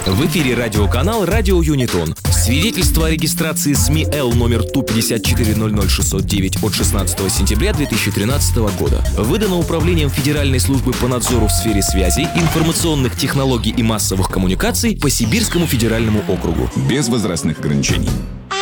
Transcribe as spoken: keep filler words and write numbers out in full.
В эфире радиоканал «Радио Юнитон». Свидетельство о регистрации СМИ Л номер Ту пятьдесят четыре ноль ноль шестьсот девять от шестнадцатого сентября две тысячи тринадцатого года. Выдано Управлением Федеральной службы по надзору в сфере связи, информационных технологий и массовых коммуникаций по Сибирскому федеральному округу. Без возрастных ограничений.